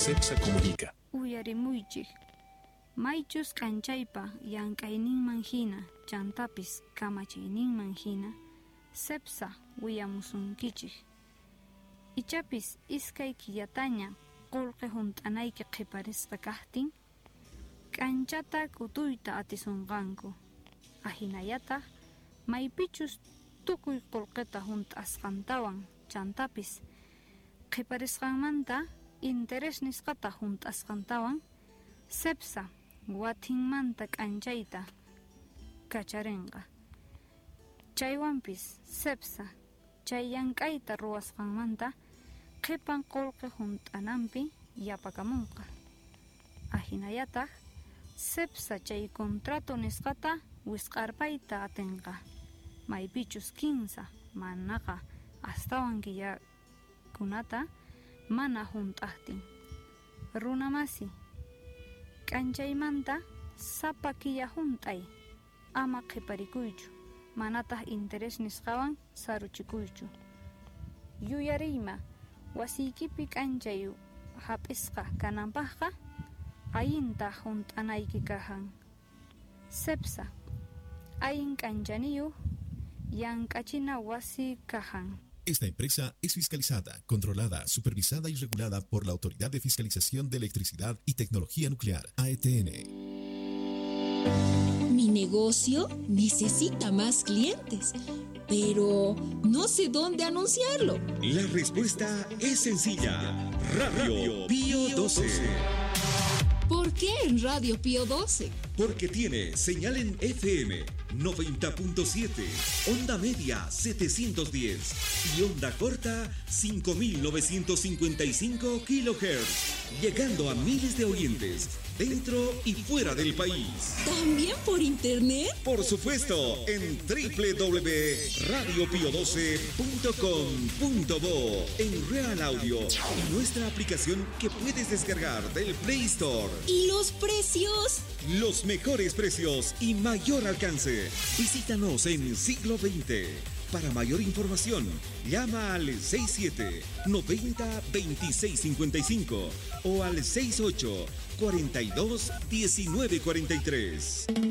CEPSA comunica. Uyarimuychik. Maychus kanchaypa llank'ayninman hina, chantapis kamachayninman hina, CEPSA wiyamusunkichik. Ichapis iskay killataña qullqi hunt'anayki qiparisqa kaqtin, k'anchata k'utuyta atisunqanku. Ahinallataq maypichus tukuy qullqita hunt'asqantawan chantapis qiparisqanmanta interés nisqata hunt'asqantawan CEPSA wathinmanta k'anchayta kacharinqa. Chaywanpis CEPSA chay llank'ayta ruwasqanmanta qipan qullqi hunt'ananpi yapakamunqa. Ahinallataq CEPSA chay contrato nisqata wisq'arpayta atinqa. Maypichus kinsa manaqa astawan killakunata mana hunt'aqtin. Runamasi, k'anchaymanta sapa killa hunt'ay, ama qiparikuychu, manataq interés nisqawan saruchikuychu. Yuyariyma, wasiykipi k'anchay hap'isqa kananpaqqa ayinta hunt'anayki kahan. CEPSA ayin k'anchaniyuq llank'achina wasi kahan. Esta empresa es fiscalizada, controlada, supervisada y regulada por la Autoridad de Fiscalización de Electricidad y Tecnología Nuclear, AETN. Mi negocio necesita más clientes, pero no sé dónde anunciarlo. La respuesta es sencilla. Radio Pío 12. ¿Por qué en Radio Pío 12? Porque tiene señal en FM 90.7, onda media 710 y onda corta 5955 kHz, llegando a miles de oyentes dentro y fuera del país. ¿También por internet? Por supuesto, en www.radiopio12.com.bo, en Real Audio y nuestra aplicación que puedes descargar del Play Store. ¿Y los precios? Los mejores precios y mayor alcance. Visítanos en Siglo XX. Para mayor información, llama al 67 90 26 55 o al 68 42 19 43.